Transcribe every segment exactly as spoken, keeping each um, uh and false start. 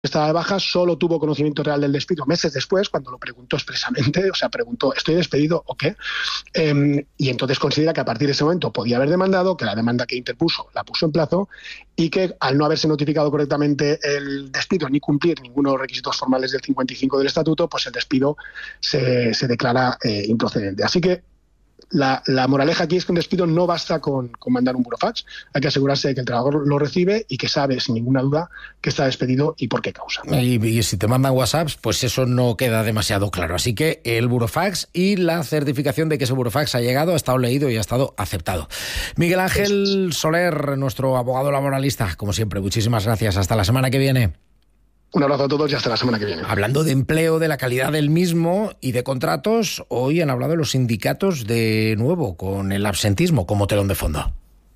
estaba de baja solo tuvo conocimiento real del despido meses después, cuando lo preguntó expresamente, o sea, preguntó, ¿estoy despedido o qué? Eh, y entonces considera que a partir de ese momento podía haber demandado, que la demanda que interpuso la puso en plazo y que al no haberse notificado correctamente el despido ni cumplir ninguno de los requisitos formales del cincuenta y cinco del estatuto, pues el despido se, se declara eh, improcedente. Así que La, la moraleja aquí es que un despido no basta con, con mandar un burofax, hay que asegurarse de que el trabajador lo recibe y que sabe sin ninguna duda que está despedido y por qué causa. Y, y si te mandan WhatsApps, pues eso no queda demasiado claro. Así que el burofax y la certificación de que ese burofax ha llegado, ha estado leído y ha estado aceptado. Miguel Ángel Soler, nuestro abogado laboralista, como siempre, muchísimas gracias. Hasta la semana que viene. Un abrazo a todos y hasta la semana que viene. Hablando de empleo, de la calidad del mismo y de contratos, hoy han hablado los sindicatos de nuevo con el absentismo como telón de fondo.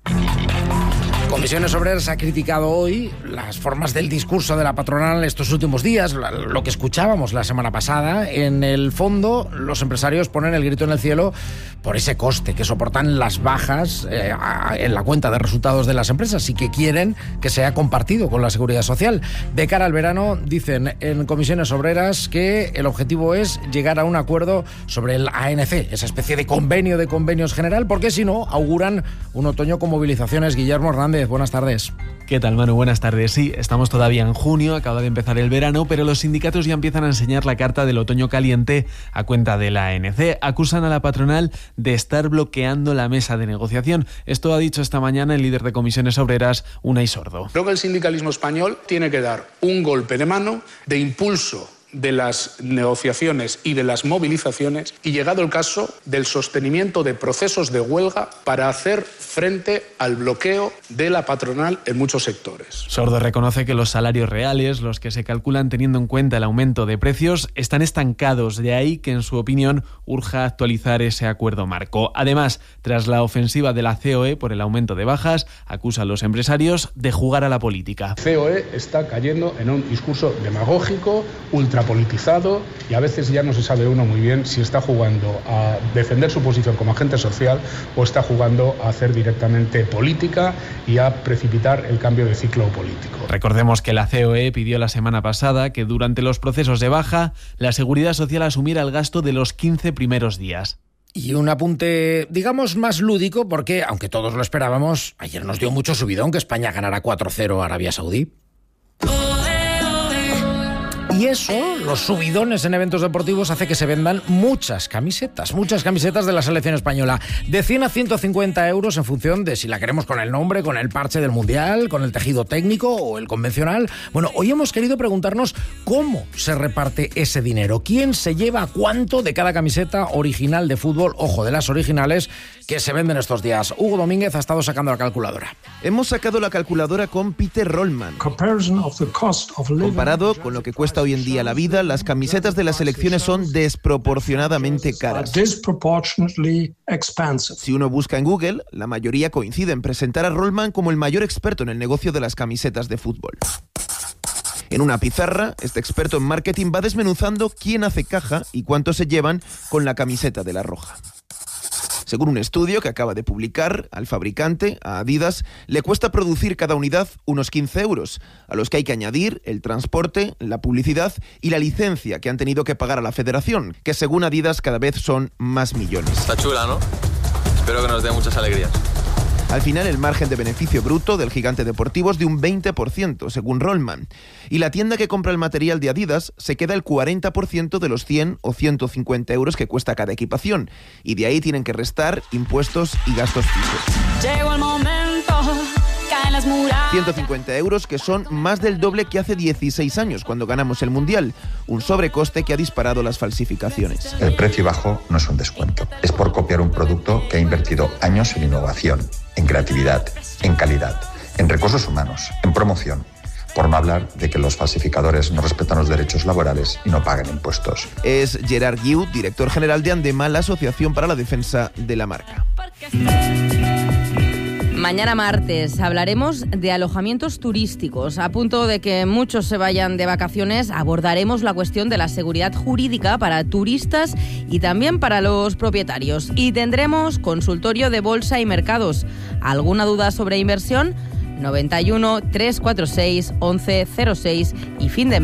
Comisiones Obreras ha criticado hoy las formas del discurso de la patronal estos últimos días, lo que escuchábamos la semana pasada. En el fondo, los empresarios ponen el grito en el cielo por ese coste que soportan las bajas eh, en la cuenta de resultados de las empresas y que quieren que sea compartido con la Seguridad Social. De cara al verano, dicen en Comisiones Obreras que el objetivo es llegar a un acuerdo sobre el A N C, esa especie de convenio de convenios general, porque si no, auguran un otoño con movilizaciones. Guillermo Hernández, buenas tardes. ¿Qué tal, Manu? Buenas tardes. Sí, estamos todavía en junio, acaba de empezar el verano, pero los sindicatos ya empiezan a enseñar la carta del otoño caliente a cuenta de la A N C. Acusan a la patronal de estar bloqueando la mesa de negociación. Esto ha dicho esta mañana el líder de Comisiones Obreras, Unai Sordo. Creo que el sindicalismo español tiene que dar un golpe de mano de impulso de las negociaciones y de las movilizaciones y, llegado el caso, del sostenimiento de procesos de huelga para hacer frente al bloqueo de la patronal en muchos sectores. Sordo reconoce que los salarios reales, los que se calculan teniendo en cuenta el aumento de precios, están estancados, de ahí que en su opinión urja actualizar ese acuerdo marco. Además, tras la ofensiva de la C O E por el aumento de bajas, acusa a los empresarios de jugar a la política. C O E está cayendo en un discurso demagógico, ultra politizado, y a veces ya no se sabe uno muy bien si está jugando a defender su posición como agente social o está jugando a hacer directamente política y a precipitar el cambio de ciclo político. Recordemos que la C O E pidió la semana pasada que durante los procesos de baja la Seguridad Social asumiera el gasto de los quince primeros días. Y un apunte, digamos, más lúdico, porque, aunque todos lo esperábamos, ayer nos dio mucho subidón que España ganara cuatro cero a Arabia Saudí. Y eso, los subidones en eventos deportivos, hace que se vendan muchas camisetas, muchas camisetas de la selección española, de cien a ciento cincuenta euros en función de si la queremos con el nombre, con el parche del Mundial, con el tejido técnico o el convencional. Bueno, hoy hemos querido preguntarnos cómo se reparte ese dinero, quién se lleva cuánto de cada camiseta original de fútbol, ojo, de las originales que se venden estos días. Hugo Domínguez ha estado sacando la calculadora. Hemos sacado la calculadora con Peter Rollman. Comparado con lo que cuesta hoy en día la vida, las camisetas de las selecciones son desproporcionadamente caras. Si uno busca en Google, la mayoría coincide en presentar a Rollman como el mayor experto en el negocio de las camisetas de fútbol. En una pizarra, este experto en marketing va desmenuzando quién hace caja y cuánto se llevan con la camiseta de la Roja. Según un estudio que acaba de publicar, al fabricante, a Adidas, le cuesta producir cada unidad unos quince euros, a los que hay que añadir el transporte, la publicidad y la licencia que han tenido que pagar a la federación, que según Adidas cada vez son más millones. Está chula, ¿no? Espero que nos dé muchas alegrías. Al final, el margen de beneficio bruto del gigante deportivo es de un veinte por ciento, según Rollman. Y la tienda que compra el material de Adidas se queda el cuarenta por ciento de los cien o ciento cincuenta euros que cuesta cada equipación. Y de ahí tienen que restar impuestos y gastos fijos. Llegó el momento, caen las murallas. ciento cincuenta euros que son más del doble que hace dieciséis años, cuando ganamos el Mundial. Un sobrecoste que ha disparado las falsificaciones. El precio bajo no es un descuento. Es por copiar un producto que ha invertido años en innovación, en creatividad, en calidad, en recursos humanos, en promoción. Por no hablar de que los falsificadores no respetan los derechos laborales y no pagan impuestos. Es Gerard Guiu, director general de Andema, la Asociación para la Defensa de la Marca. Mañana martes hablaremos de alojamientos turísticos. A punto de que muchos se vayan de vacaciones, abordaremos la cuestión de la seguridad jurídica para turistas y también para los propietarios. Y tendremos consultorio de bolsa y mercados. ¿Alguna duda sobre inversión? noventa y uno, trescientos cuarenta y seis, once cero seis y fin de mes.